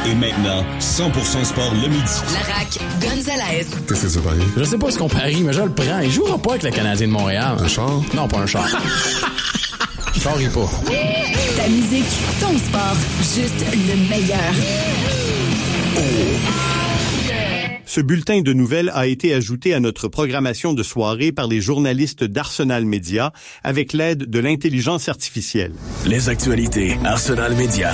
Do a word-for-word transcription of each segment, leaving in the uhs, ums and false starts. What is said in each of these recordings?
Et maintenant, cent pour cent sport le midi. La R A C Gonzalez. Qu'est-ce que c'est pareil? Je sais pas ce qu'on parie, mais je le prends. Il jouera pas avec le Canadien de Montréal. Un char? Non, pas un char. Je parie pas. Ta musique, ton sport, juste le meilleur. Ce bulletin de nouvelles a été ajouté à notre programmation de soirée par les journalistes d'Arsenal Media avec l'aide de l'intelligence artificielle. Les actualités Arsenal Media.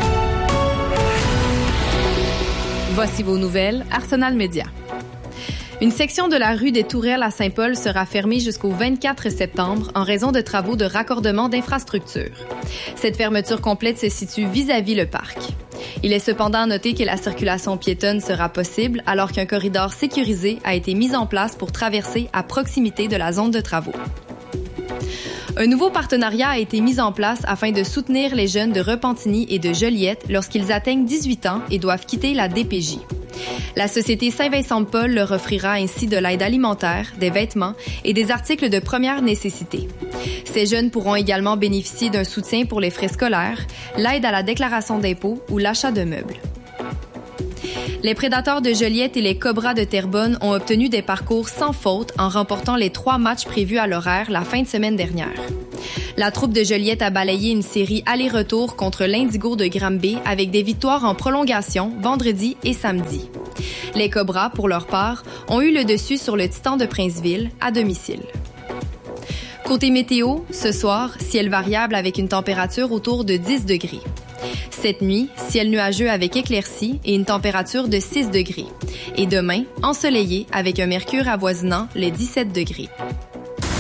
Voici vos nouvelles, Arsenal Media. Une section de la rue des Tourelles à Saint-Paul sera fermée jusqu'au vingt-quatre septembre en raison de travaux de raccordement d'infrastructures. Cette fermeture complète se situe vis-à-vis le parc. Il est cependant à noter que la circulation piétonne sera possible alors qu'un corridor sécurisé a été mis en place pour traverser à proximité de la zone de travaux. Un nouveau partenariat a été mis en place afin de soutenir les jeunes de Repentigny et de Joliette lorsqu'ils atteignent dix-huit ans et doivent quitter la D P J. La société Saint-Vincent-de-Paul leur offrira ainsi de l'aide alimentaire, des vêtements et des articles de première nécessité. Ces jeunes pourront également bénéficier d'un soutien pour les frais scolaires, l'aide à la déclaration d'impôts ou l'achat de meubles. Les Prédateurs de Joliette et les Cobras de Terrebonne ont obtenu des parcours sans faute en remportant les trois matchs prévus à l'horaire la fin de semaine dernière. La troupe de Joliette a balayé une série aller-retour contre l'Indigo de Granby avec des victoires en prolongation vendredi et samedi. Les Cobras, pour leur part, ont eu le dessus sur le Titan de Princeville à domicile. Côté météo, ce soir, ciel variable avec une température autour de dix degrés. Cette nuit, ciel nuageux avec éclaircies et une température de six degrés. Et demain, ensoleillé avec un mercure avoisinant les dix-sept degrés.